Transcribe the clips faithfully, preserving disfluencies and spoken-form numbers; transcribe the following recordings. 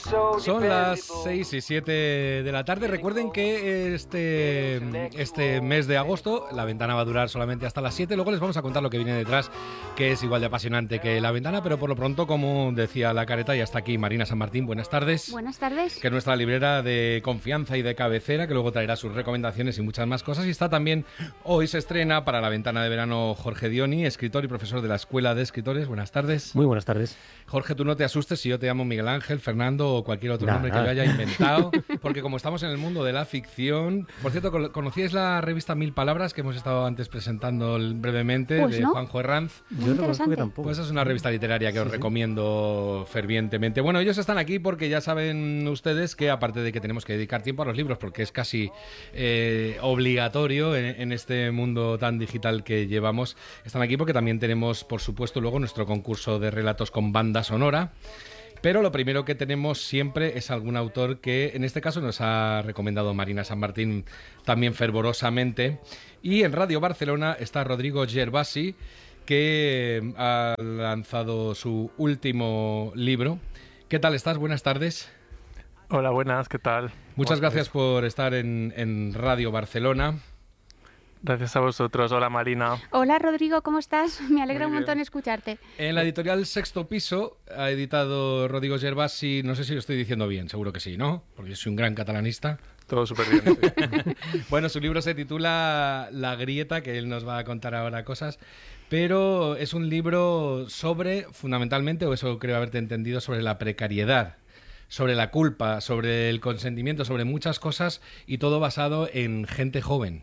Son las seis y siete de la tarde. Recuerden que este, este mes de agosto la ventana va a durar solamente hasta las siete. Luego les vamos a contar lo que viene detrás, que es igual de apasionante que la ventana, pero por lo pronto, como decía la careta, ya está aquí Marina San Martín. Buenas tardes. Buenas tardes. Que es nuestra librera de confianza y de cabecera, que luego traerá sus recomendaciones y muchas más cosas. Y está también, hoy se estrena para la ventana de verano, Jorge Dioni, escritor y profesor de la Escuela de Escritores. Buenas tardes. Muy buenas tardes. Jorge, tú no te asustes si yo te llamo Miguel Ángel, Fernando o cualquier otro Nada, nombre nada. que yo haya inventado, porque como estamos en el mundo de la ficción... Por cierto, ¿conocíais la revista Mil Palabras que hemos estado antes presentando brevemente, pues de no. Juanjo Herranz? Muy Yo no conozco que interesante. tampoco. Pues es una revista literaria que Sí, os sí. recomiendo fervientemente. Bueno, ellos están aquí porque ya saben ustedes que, aparte de que tenemos que dedicar tiempo a los libros, porque es casi eh, obligatorio en, en este mundo tan digital que llevamos, están aquí porque también tenemos, por supuesto, luego nuestro concurso de relatos con banda sonora. Pero lo primero que tenemos siempre es algún autor que en este caso nos ha recomendado Marina San Martín también fervorosamente. Y en Radio Barcelona está Rodrigo Gervasi, que ha lanzado su último libro. ¿Qué tal estás? Buenas tardes. Hola, buenas, ¿qué tal? Muchas ¿Cómo gracias estáis? por estar en, en Radio Barcelona. Gracias a vosotros. Hola, Marina. Hola Rodrigo, ¿cómo estás? Me alegra Muy un montón bien. escucharte. En la editorial Sexto Piso ha editado Rodrigo Gervasi, no sé si lo estoy diciendo bien, seguro que sí, ¿no? Porque yo soy un gran catalanista. Todo súper bien. Sí. Bueno, su libro se titula La Grieta, que él nos va a contar ahora cosas, pero es un libro sobre, fundamentalmente, o eso creo haberte entendido, sobre la precariedad, sobre la culpa, sobre el consentimiento, sobre muchas cosas, y todo basado en gente joven.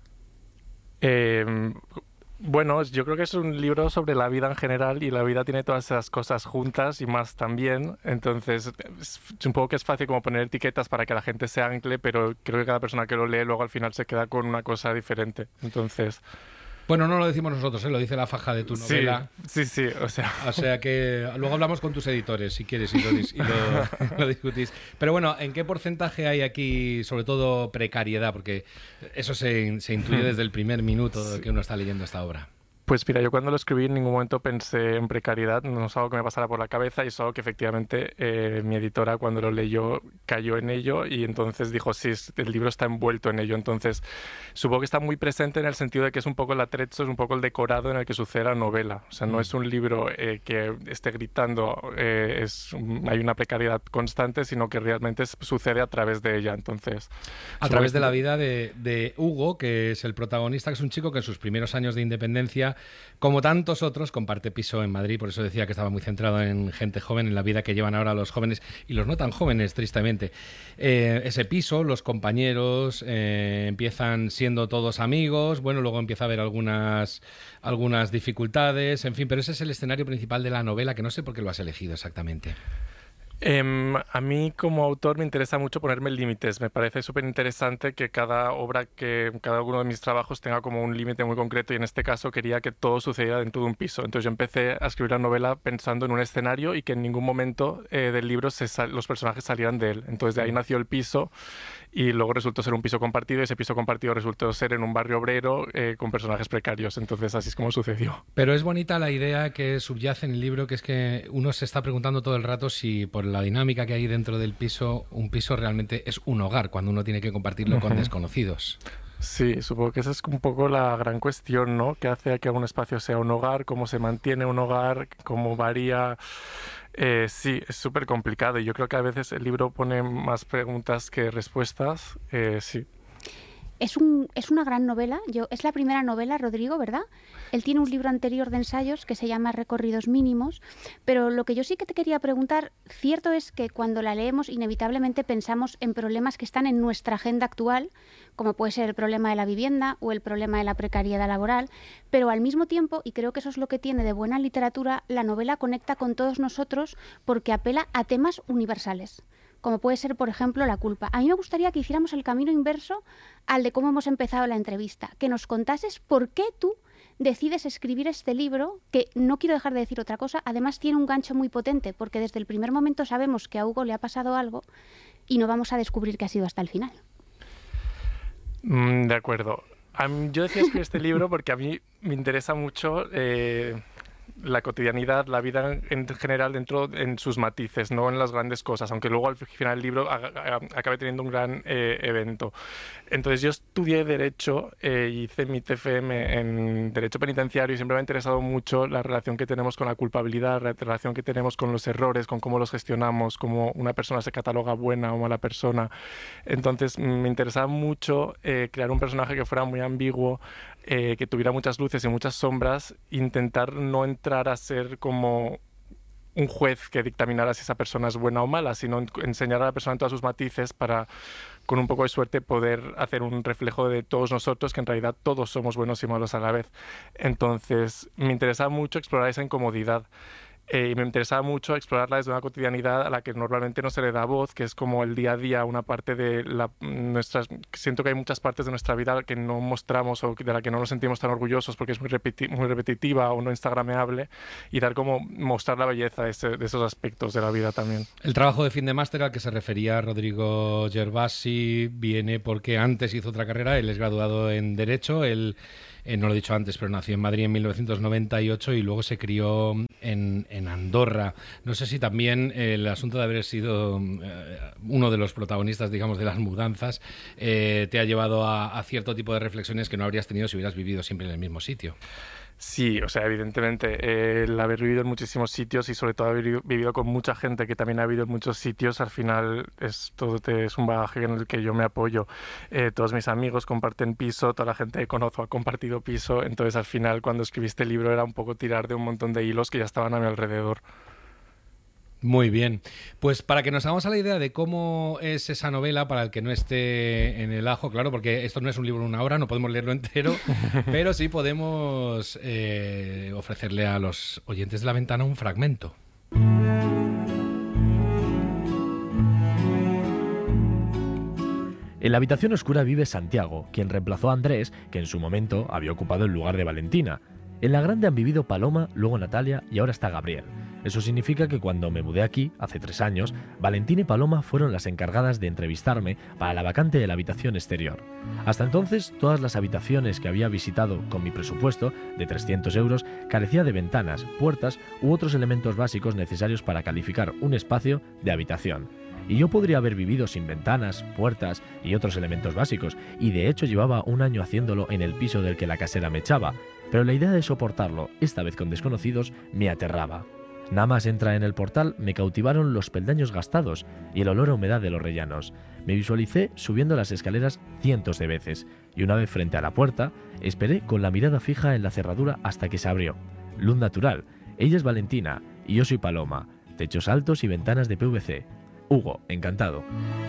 Eh, bueno, yo creo que es un libro sobre la vida en general y la vida tiene todas esas cosas juntas y más también. Entonces, es un poco que es fácil como poner etiquetas para que la gente se ancle, pero creo que cada persona que lo lee luego al final se queda con una cosa diferente. Entonces, Bueno, no lo decimos nosotros, ¿eh? Lo dice la faja de tu sí, novela. sí, sí, o sea, O sea que luego hablamos con tus editores, si quieres, y lo, dis- y lo- lo discutís. Pero bueno, ¿en qué porcentaje hay aquí, sobre todo, precariedad? Porque eso se, se intuye desde el primer minuto Sí. que uno está leyendo esta obra. pues mira, yo cuando lo escribí en ningún momento pensé en precariedad, no es algo que me pasara por la cabeza y es algo que efectivamente eh, mi editora cuando lo leyó cayó en ello y entonces dijo, sí, es- el libro está envuelto en ello. Entonces supongo que está muy presente en el sentido de que es un poco el atrezzo, es un poco el decorado en el que sucede la novela. O sea, no Mm. es un libro eh, que esté gritando, eh, es, un- hay una precariedad constante, sino que realmente es- sucede a través de ella. Entonces, A supongo través que de la este- vida de, de Hugo, que es el protagonista, que es un chico que en sus primeros años de independencia, como tantos otros, comparte piso en Madrid. Por eso decía que estaba muy centrado en gente joven, en la vida que llevan ahora los jóvenes y los no tan jóvenes, tristemente. Eh, ese piso, los compañeros eh, empiezan siendo todos amigos. Bueno, luego empieza a haber algunas, algunas dificultades, en fin, pero ese es el escenario principal de la novela, que no sé por qué lo has elegido exactamente. Em, a mí como autor me interesa mucho ponerme límites. Me parece súper interesante que cada obra, que cada uno de mis trabajos tenga como un límite muy concreto y en este caso quería que todo sucediera dentro de un piso. Entonces yo empecé a escribir la novela pensando en un escenario y que en ningún momento eh, del libro se sal- los personajes salieran de él. Entonces de ahí nació el piso y luego resultó ser un piso compartido y ese piso compartido resultó ser en un barrio obrero eh, con personajes precarios. Entonces así es como sucedió. Pero es bonita la idea que subyace en el libro, que es que uno se está preguntando todo el rato si por la dinámica que hay dentro del piso, un piso realmente es un hogar, cuando uno tiene que compartirlo con Ujú. desconocidos. Sí, supongo que esa es un poco la gran cuestión, ¿no? ¿Qué hace a que un espacio sea un hogar? ¿Cómo se mantiene un hogar? ¿Cómo varía? Eh, sí, es súper complicado y yo creo que a veces el libro pone más preguntas que respuestas. Eh, sí. Es, un, es una gran novela. Yo, es la primera novela, Rodrigo, ¿verdad? Él tiene un libro anterior de ensayos que se llama Recorridos Mínimos, pero lo que yo sí que te quería preguntar, cierto es que cuando la leemos inevitablemente pensamos en problemas que están en nuestra agenda actual, como puede ser el problema de la vivienda o el problema de la precariedad laboral, pero al mismo tiempo, y creo que eso es lo que tiene de buena literatura, la novela conecta con todos nosotros porque apela a temas universales, como puede ser, por ejemplo, la culpa. A mí me gustaría que hiciéramos el camino inverso al de cómo hemos empezado la entrevista, que nos contases por qué tú decides escribir este libro, que no quiero dejar de decir otra cosa, además tiene un gancho muy potente, porque desde el primer momento sabemos que a Hugo le ha pasado algo y no vamos a descubrir qué ha sido hasta el final. Mm, de acuerdo. A mí- yo decía escribir este libro porque a mí me interesa mucho eh, la cotidianidad, la vida en general dentro en sus matices, no en las grandes cosas, aunque luego al final el libro acabe teniendo un gran eh, evento. Entonces yo estudié Derecho e eh, hice mi T F M en Derecho Penitenciario y siempre me ha interesado mucho la relación que tenemos con la culpabilidad, la relación que tenemos con los errores, con cómo los gestionamos, cómo una persona se cataloga buena o mala persona. Entonces me interesaba mucho eh, crear un personaje que fuera muy ambiguo, eh, que tuviera muchas luces y muchas sombras, intentar no entrar a ser como un juez que dictaminara si esa persona es buena o mala, sino enseñar a la persona en todos sus matices para, con un poco de suerte, poder hacer un reflejo de todos nosotros, que en realidad todos somos buenos y malos a la vez. Entonces me interesaba mucho explorar esa incomodidad. Eh, y me interesaba mucho explorarla desde una cotidianidad a la que normalmente no se le da voz, que es como el día a día, una parte de la, nuestras... Siento que hay muchas partes de nuestra vida que no mostramos o de la que no nos sentimos tan orgullosos porque es muy, repeti muy repetitiva o no instagrameable, y dar como mostrar la belleza de, ese, de esos aspectos de la vida también. El trabajo de fin de máster al que se refería Rodrigo Gervasi viene porque antes hizo otra carrera. Él es graduado en Derecho, él... Eh, no lo he dicho antes, pero nació en Madrid en mil novecientos noventa y ocho y luego se crió en, en Andorra. No sé si también eh, el asunto de haber sido eh, uno de los protagonistas, digamos, de las mudanzas, eh, te ha llevado a, a cierto tipo de reflexiones que no habrías tenido si hubieras vivido siempre en el mismo sitio. Sí, o sea, evidentemente, eh, el haber vivido en muchísimos sitios y sobre todo haber vivido, vivido con mucha gente que también ha vivido en muchos sitios, al final es, todo te, es un bagaje en el que yo me apoyo. Eh, todos mis amigos comparten piso, toda la gente que conozco ha compartido piso, entonces al final cuando escribí este libro era un poco tirar de un montón de hilos que ya estaban a mi alrededor. Muy bien, pues para que nos hagamos a la idea de cómo es esa novela, para el que no esté en el ajo, claro, porque esto no es un libro de una hora, no podemos leerlo entero, pero sí podemos eh, ofrecerle a los oyentes de La Ventana un fragmento. En la habitación oscura vive Santiago, quien reemplazó a Andrés, que en su momento había ocupado el lugar de Valentina. En la grande han vivido Paloma, luego Natalia y ahora está Gabriel. Eso significa que cuando me mudé aquí, hace tres años, Valentina y Paloma fueron las encargadas de entrevistarme para la vacante de la habitación exterior. Hasta entonces, todas las habitaciones que había visitado con mi presupuesto de trescientos euros carecía de ventanas, puertas u otros elementos básicos necesarios para calificar un espacio de habitación. Y yo podría haber vivido sin ventanas, puertas y otros elementos básicos, y de hecho llevaba un año haciéndolo en el piso del que la casera me echaba, pero la idea de soportarlo, esta vez con desconocidos, me aterraba. Nada más entrar en el portal me cautivaron los peldaños gastados y el olor a humedad de los rellanos. Me visualicé subiendo las escaleras cientos de veces, y una vez frente a la puerta, esperé con la mirada fija en la cerradura hasta que se abrió. Luz natural. Ella es Valentina y yo soy Paloma. Techos altos y ventanas de P V C. Hugo, encantado.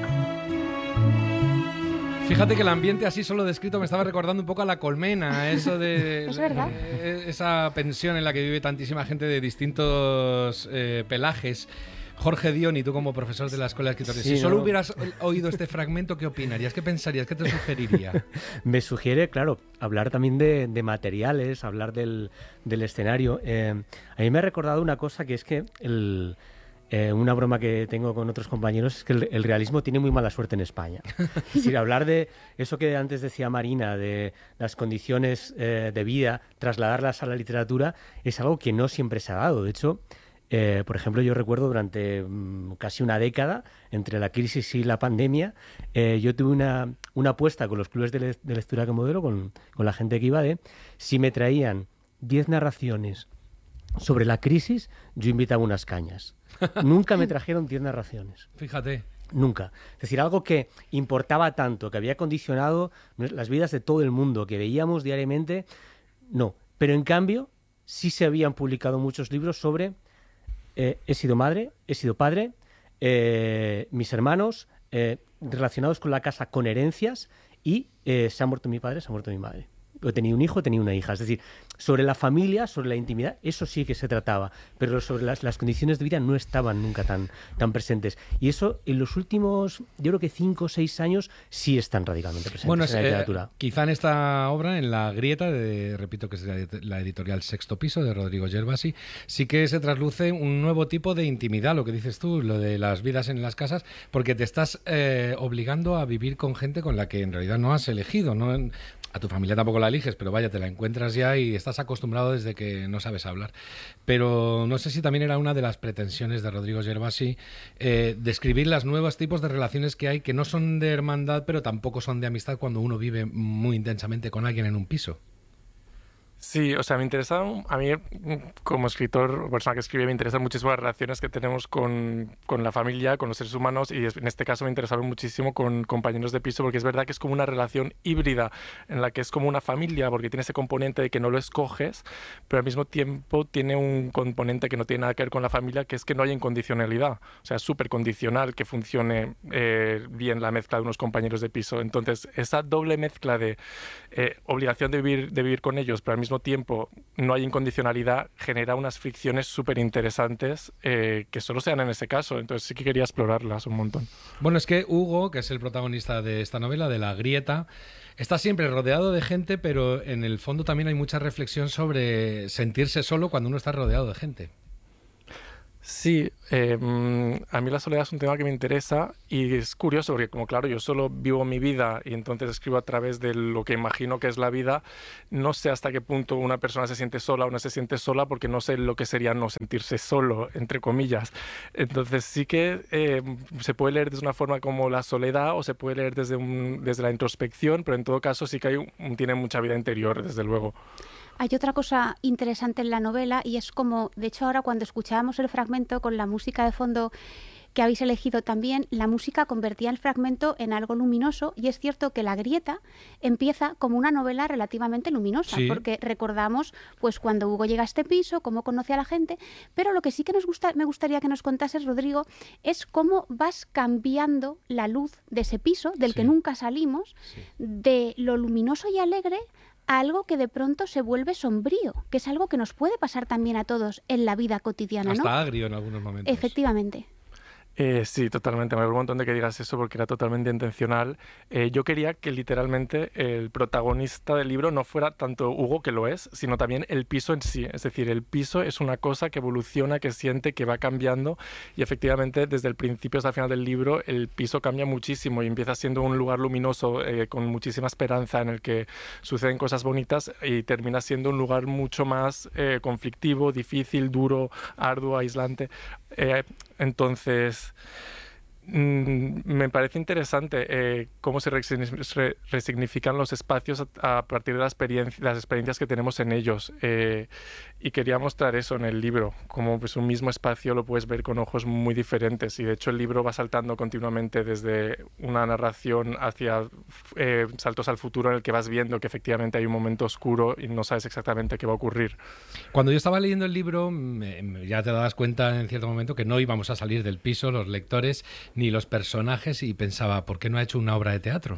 Fíjate que el ambiente así solo descrito me estaba recordando un poco a La Colmena, eso de... Es verdad. Eh, esa pensión en la que vive tantísima gente de distintos eh, pelajes. Jorge Dioni, tú como profesor de la Escuela de Escritores, Sí, si solo no. hubieras oído este fragmento, ¿qué opinarías? ¿Qué pensarías? ¿Qué te sugeriría? Me sugiere, claro, hablar también de, de materiales, hablar del, del escenario. Eh, a mí me ha recordado una cosa que es que el... Eh, una broma que tengo con otros compañeros es que el, el realismo tiene muy mala suerte en España. Es decir, hablar de eso que antes decía Marina, de las condiciones eh, de vida, trasladarlas a la literatura, es algo que no siempre se ha dado. De hecho, eh, por ejemplo, yo recuerdo durante mm, casi una década, entre la crisis y la pandemia, eh, yo tuve una, una apuesta con los clubes de, le de lectura que modelo, con, con la gente que iba de, si me traían diez narraciones sobre la crisis, yo invitaba unas cañas. Nunca me trajeron diez narraciones. Fíjate. Nunca. Es decir, algo que importaba tanto, que había condicionado las vidas de todo el mundo, que veíamos diariamente, no. Pero en cambio, sí se habían publicado muchos libros sobre eh, he sido madre, he sido padre, eh, mis hermanos, eh, relacionados con la casa, con herencias, y eh, se ha muerto mi padre, se ha muerto mi madre. He tenido un hijo, he tenido una hija. Es decir, sobre la familia, sobre la intimidad, eso sí que se trataba. Pero sobre las, las condiciones de vida no estaban nunca tan, tan presentes. Y eso en los últimos, yo creo que cinco o seis años, sí están radicalmente presentes Bueno, en es, la eh, literatura. quizá en esta obra, en La Grieta, de, repito que es la, la editorial Sexto Piso, de Rodrigo Gervasi, sí que se trasluce un nuevo tipo de intimidad, lo que dices tú, lo de las vidas en las casas, porque te estás eh, obligando a vivir con gente con la que en realidad no has elegido, ¿no? A tu familia tampoco la eliges, pero vaya, te la encuentras ya y estás acostumbrado desde que no sabes hablar. Pero no sé si también era una de las pretensiones de Rodrigo Gervasi eh, describir los nuevos tipos de relaciones que hay, que no son de hermandad, pero tampoco son de amistad cuando uno vive muy intensamente con alguien en un piso. Sí, o sea, me interesa, a mí como escritor o persona que escribe, me interesan muchísimo las relaciones que tenemos con, con la familia, con los seres humanos, y en este caso me interesaron muchísimo con compañeros de piso, porque es verdad que es como una relación híbrida en la que es como una familia, porque tiene ese componente de que no lo escoges, pero al mismo tiempo tiene un componente que no tiene nada que ver con la familia, que es que no hay incondicionalidad, o sea, es súper condicional que funcione eh, bien la mezcla de unos compañeros de piso. Entonces, esa doble mezcla de eh, obligación de vivir, de vivir con ellos, pero al mismo tiempo no hay incondicionalidad, genera unas fricciones súper interesantes eh, que solo se dan en ese caso. Entonces sí que quería explorarlas un montón. Bueno, es que Hugo, que es el protagonista de esta novela, de La Grieta, está siempre rodeado de gente, pero en el fondo también hay mucha reflexión sobre sentirse solo cuando uno está rodeado de gente. Sí, eh, a mí la soledad es un tema que me interesa y es curioso porque, como claro, yo solo vivo mi vida y entonces escribo a través de lo que imagino que es la vida. No sé hasta qué punto una persona se siente sola o no se siente sola, porque no sé lo que sería no sentirse solo, entre comillas. Entonces sí que eh, se puede leer desde una forma como la soledad o se puede leer desde, un, desde la introspección, pero en todo caso sí que hay un, tiene mucha vida interior, desde luego. Hay otra cosa interesante en la novela y es como, de hecho ahora cuando escuchábamos el fragmento con la música de fondo que habéis elegido también, la música convertía el fragmento en algo luminoso, y es cierto que La Grieta empieza como una novela relativamente luminosa, sí, porque recordamos pues cuando Hugo llega a este piso, cómo conoce a la gente, pero lo que sí que nos gusta, me gustaría que nos contases, Rodrigo, es cómo vas cambiando la luz de ese piso, del sí. que nunca salimos, sí. de lo luminoso y alegre a algo que de pronto se vuelve sombrío, que es algo que nos puede pasar también a todos en la vida cotidiana, ¿no? Hasta agrio en algunos momentos. Efectivamente. Eh, sí, totalmente. Me alegro un montón de que digas eso porque era totalmente intencional. Eh, yo quería que literalmente el protagonista del libro no fuera tanto Hugo, que lo es, sino también el piso en sí. Es decir, el piso es una cosa que evoluciona, que siente, que va cambiando, y efectivamente desde el principio hasta el final del libro el piso cambia muchísimo y empieza siendo un lugar luminoso eh, con muchísima esperanza en el que suceden cosas bonitas, y termina siendo un lugar mucho más eh, conflictivo, difícil, duro, arduo, aislante. Eh, entonces, mmm, me parece interesante eh, cómo se re- resignifican los espacios a, a partir de la experiencia, las experiencias que tenemos en ellos. Eh, y quería mostrar eso en el libro, como pues, un mismo espacio lo puedes ver con ojos muy diferentes. Y de hecho el libro va saltando continuamente desde una narración hacia eh, saltos al futuro, en el que vas viendo que efectivamente hay un momento oscuro y no sabes exactamente qué va a ocurrir. Cuando yo estaba leyendo el libro, me, ya te dabas cuenta en cierto momento que no íbamos a salir del piso los lectores ni los personajes, y pensaba, ¿por qué no ha hecho una obra de teatro?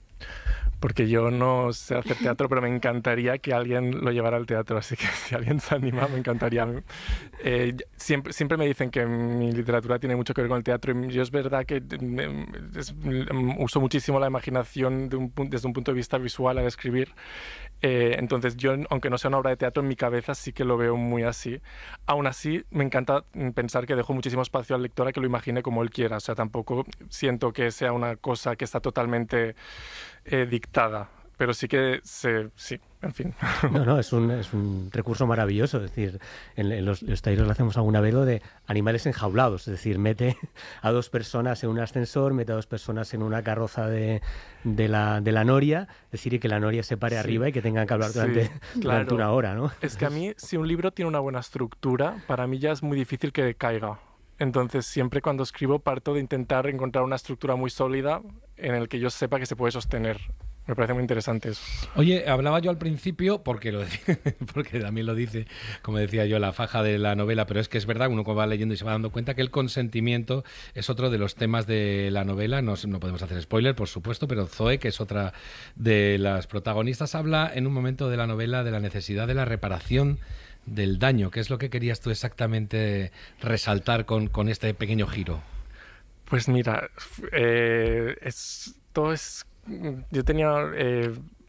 Porque yo no sé hacer teatro, pero me encantaría que alguien lo llevara al teatro, así que si alguien se anima, me encantaría. Eh, siempre, siempre me dicen que mi literatura tiene mucho que ver con el teatro, y yo es verdad que es, uso muchísimo la imaginación de un, desde un punto de vista visual al escribir. Eh, entonces yo, aunque no sea una obra de teatro, en mi cabeza sí que lo veo muy así. Aún así, me encanta pensar que dejo muchísimo espacio al lector a que lo imagine como él quiera. O sea, tampoco siento que sea una cosa que está totalmente eh, dictada, pero sí que se, sí, en fin. No, no, es un, es un recurso maravilloso. Es decir, en, en los, los talleres lo hacemos alguna vez, lo de animales enjaulados. Es decir, mete a dos personas en un ascensor, mete a dos personas en una carroza de, de, la, de la noria, es decir, y que la noria se pare sí. arriba y que tengan que hablar durante, sí, claro. durante una hora, ¿no? Es que a mí, si un libro tiene una buena estructura, para mí ya es muy difícil que caiga. Entonces, siempre cuando escribo parto de intentar encontrar una estructura muy sólida en el que yo sepa que se puede sostener. Me parece muy interesante eso. Oye, hablaba yo al principio, porque, lo, porque también lo dice, como decía yo, la faja de la novela, pero es que es verdad, uno va leyendo y se va dando cuenta que el consentimiento es otro de los temas de la novela. No, no podemos hacer spoiler, por supuesto, pero Zoe, que es otra de las protagonistas, habla en un momento de la novela de la necesidad de la reparación del daño. ¿Qué es lo que querías tú exactamente resaltar con, con este pequeño giro? Pues mira, eh, esto es... Yo tenía, eh,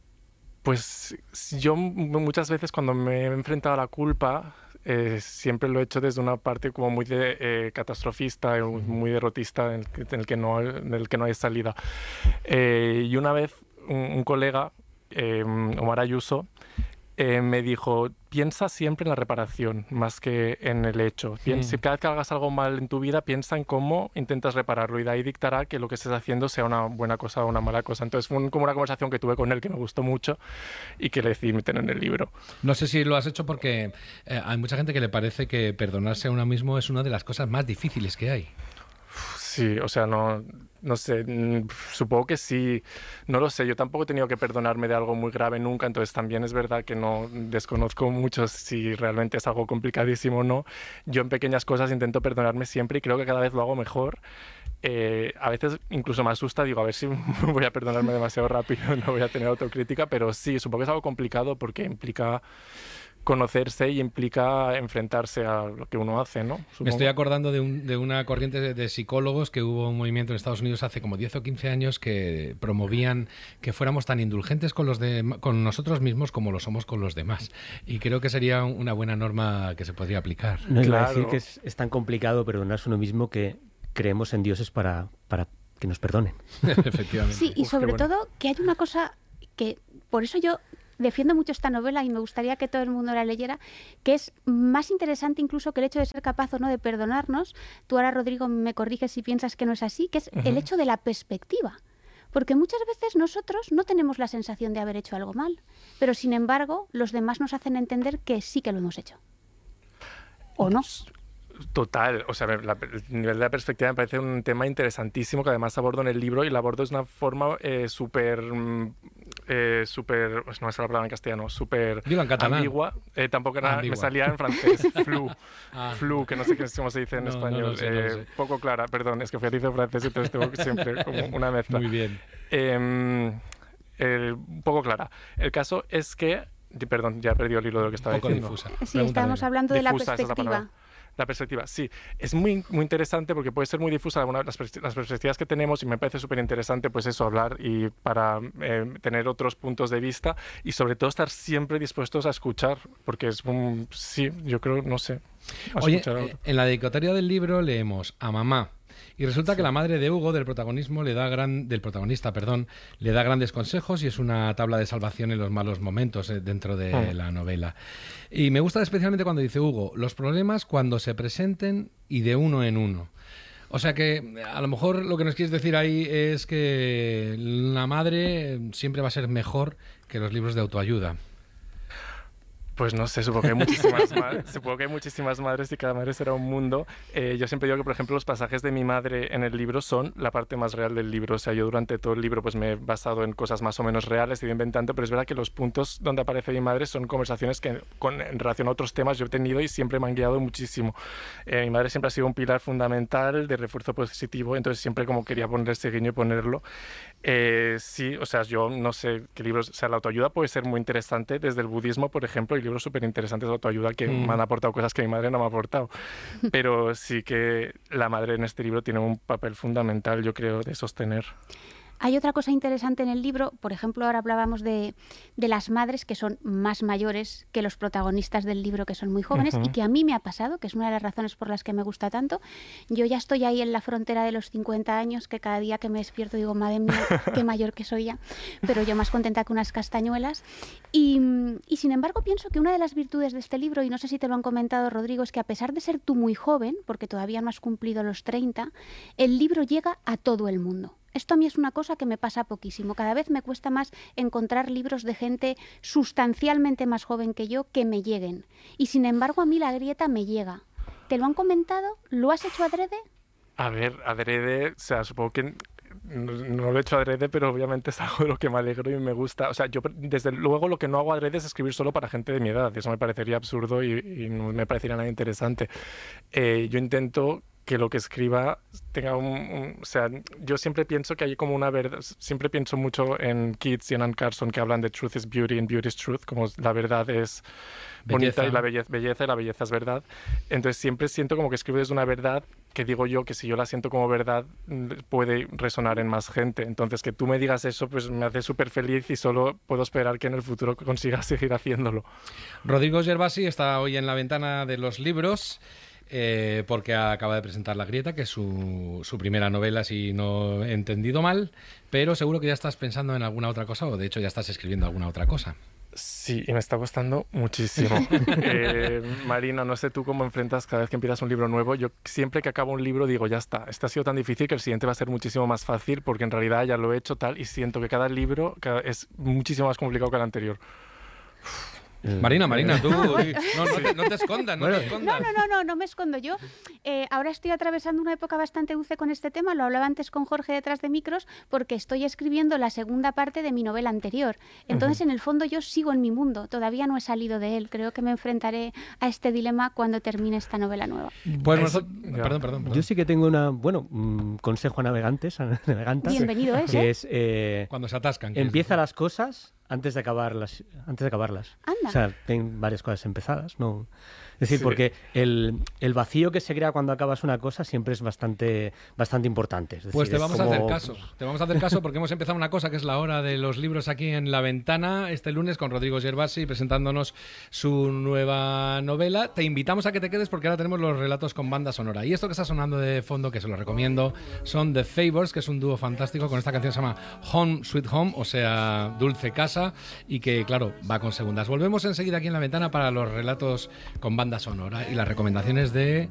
pues yo muchas veces cuando me he enfrentado a la culpa, eh, siempre lo he hecho desde una parte como muy de, eh, catastrofista, muy derrotista, en el, en el que no, en el que no hay salida. Eh, y una vez un, un colega, eh, Omar Ayuso, eh, me dijo, piensa siempre en la reparación más que en el hecho. Piensa, mm. Cada vez que hagas algo mal en tu vida, piensa en cómo intentas repararlo y de ahí dictará que lo que estés haciendo sea una buena cosa o una mala cosa. Entonces fue un, como una conversación que tuve con él que me gustó mucho y que le decidí meter en el libro. No sé si lo has hecho porque eh, hay mucha gente que le parece que perdonarse a uno mismo es una de las cosas más difíciles que hay. Sí, o sea, no, no sé, supongo que sí, no lo sé, yo tampoco he tenido que perdonarme de algo muy grave nunca, entonces también es verdad que no desconozco mucho si realmente es algo complicadísimo o no. Yo en pequeñas cosas intento perdonarme siempre y creo que cada vez lo hago mejor. Eh, a veces incluso me asusta, digo, a ver si voy a perdonarme demasiado rápido, no voy a tener autocrítica, pero sí, supongo que es algo complicado porque implica conocerse y implica enfrentarse a lo que uno hace, ¿no? Supongo. Me estoy acordando de, un, de una corriente de, de psicólogos que hubo un movimiento en Estados Unidos hace como diez o quince años que promovían que fuéramos tan indulgentes con, los de, con nosotros mismos como lo somos con los demás. Y creo que sería una buena norma que se podría aplicar. No iba a decir que es, es tan complicado perdonarse uno mismo que creemos en dioses para, para que nos perdonen. Efectivamente. Sí, y Uf, sobre bueno. todo que hay una cosa que, por eso yo defiendo mucho esta novela y me gustaría que todo el mundo la leyera, que es más interesante incluso que el hecho de ser capaz o no de perdonarnos. Tú ahora, Rodrigo, me corriges si piensas que no es así, que es uh-huh. el hecho de la perspectiva. Porque muchas veces nosotros no tenemos la sensación de haber hecho algo mal, pero sin embargo los demás nos hacen entender que sí que lo hemos hecho. ¿O no? Total, o sea, la, el nivel de la perspectiva me parece un tema interesantísimo que además abordo en el libro y lo abordo de una forma eh, súper, eh, súper, pues no me sale la palabra en castellano, súper ambigua, eh, tampoco era, ambigua. Me salía en francés, flu, ah. flu, que no sé cómo se dice en no, español, no lo sé, eh, no lo sé. Poco clara, perdón, es que fui a liceo francés y entonces tengo siempre como una mezcla. Muy bien. Eh, eh, un poco clara. El caso es que, perdón, ya he perdido el hilo de lo que estaba un poco diciendo. Difusa. Sí, estábamos hablando de difusa, la perspectiva. La perspectiva, sí. Es muy, muy interesante porque puede ser muy difusa alguna, las, las perspectivas que tenemos y me parece súper interesante pues eso, hablar y para eh, tener otros puntos de vista y sobre todo estar siempre dispuestos a escuchar porque es un... Sí, yo creo, no sé. Oye, eh, en la dedicatoria del libro leemos a mamá. Y resulta sí. que la madre de Hugo, del protagonismo, le da gran, del protagonista, perdón, le da grandes consejos y es una tabla de salvación en los malos momentos eh, dentro de oh. la novela. Y me gusta especialmente cuando dice Hugo, los problemas cuando se presenten y de uno en uno. O sea que a lo mejor lo que nos quieres decir ahí es que la madre siempre va a ser mejor que los libros de autoayuda. Pues no sé, supongo que hay muchísimas, ma- supongo que hay muchísimas madres y cada madre será un mundo. Eh, yo siempre digo que, por ejemplo, los pasajes de mi madre en el libro son la parte más real del libro. O sea, yo durante todo el libro pues me he basado en cosas más o menos reales, he ido inventando, pero es verdad que los puntos donde aparece mi madre son conversaciones que con, en relación a otros temas yo he tenido y siempre me han guiado muchísimo. Eh, mi madre siempre ha sido un pilar fundamental de refuerzo positivo, entonces siempre como quería poner ese guiño y ponerlo. Eh, sí, o sea, yo no sé qué libros... O sea, la autoayuda puede ser muy interesante desde el budismo, por ejemplo, y libros súper interesantes de autoayuda que mm. me han aportado cosas que mi madre no me ha aportado. Pero sí que la madre en este libro tiene un papel fundamental, yo creo, de sostener. Hay otra cosa interesante en el libro, por ejemplo, ahora hablábamos de, de las madres que son más mayores que los protagonistas del libro, que son muy jóvenes, uh-huh. y que a mí me ha pasado, que es una de las razones por las que me gusta tanto. Yo ya estoy ahí en la frontera de los cincuenta años, que cada día que me despierto digo, madre mía, qué mayor que soy ya, pero yo más contenta que unas castañuelas. Y, y sin embargo pienso que una de las virtudes de este libro, y no sé si te lo han comentado, Rodrigo, es que a pesar de ser tú muy joven, porque todavía no has cumplido los treinta, el libro llega a todo el mundo. Esto a mí es una cosa que me pasa poquísimo. Cada vez me cuesta más encontrar libros de gente sustancialmente más joven que yo que me lleguen. Y sin embargo a mí La Grieta me llega. ¿Te lo han comentado? ¿Lo has hecho adrede? A ver, adrede, o sea, supongo que no, no lo he hecho adrede, pero obviamente es algo de lo que me alegro y me gusta. O sea, yo desde luego lo que no hago adrede es escribir solo para gente de mi edad. Eso me parecería absurdo y, y no me parecería nada interesante. Eh, yo intento que lo que escriba tenga un, un... O sea, yo siempre pienso que hay como una verdad... Siempre pienso mucho en Keats y en Anne Carson que hablan de truth is beauty and beauty is truth, como la verdad es bonita belleza. Y la belleza, belleza y la belleza es verdad. Entonces siempre siento como que escribo desde una verdad que digo yo que si yo la siento como verdad puede resonar en más gente. Entonces que tú me digas eso pues me hace súper feliz y solo puedo esperar que en el futuro consigas seguir haciéndolo. Rodrigo Gervasi está hoy en la ventana de los libros. Eh, porque acaba de presentar La Grieta, que es su, su primera novela, si no he entendido mal, pero seguro que ya estás pensando en alguna otra cosa o de hecho ya estás escribiendo alguna otra cosa. Sí, y me está costando muchísimo. eh, Marina, no sé tú cómo enfrentas cada vez que empiezas un libro nuevo. Yo siempre que acabo un libro digo, ya está, este ha sido tan difícil que el siguiente va a ser muchísimo más fácil porque en realidad ya lo he hecho tal y siento que cada libro cada, es muchísimo más complicado que el anterior. Marina, Marina, tú no, no, te, no te escondas, no Bueno, te escondas. No, no, no, no, no me escondo. Yo eh, ahora estoy atravesando una época bastante dulce con este tema, lo hablaba antes con Jorge detrás de micros, porque estoy escribiendo la segunda parte de mi novela anterior. Entonces, uh-huh. en el fondo, yo sigo en mi mundo, todavía no he salido de él. Creo que me enfrentaré a este dilema cuando termine esta novela nueva. Pues nosotros... perdón, perdón, perdón. Yo sí que tengo una, bueno, un consejo a navegantes, a navegantas. Bienvenido es, que ¿eh? es eh, cuando se atascan. Empieza es? las cosas antes de acabarlas, antes de acabarlas. Anda. O sea, ten varias cosas empezadas, ¿no? Es decir, Sí. porque el, el vacío que se crea cuando acabas una cosa siempre es bastante, bastante importante. Es decir, Pues te es vamos como- a hacer caso. Te vamos a hacer caso porque hemos empezado una cosa que es la hora de los libros aquí en La Ventana este lunes con Rodrigo Gervasi presentándonos su nueva novela. Te invitamos a que te quedes porque ahora tenemos los relatos con banda sonora. Y esto que está sonando de fondo, que se lo recomiendo, son The Favours, que es un dúo fantástico con esta canción que se llama Home Sweet Home, o sea, Dulce Casa, y que, claro, va con segundas. Volvemos enseguida aquí en La Ventana para los relatos con banda sonora y las recomendaciones de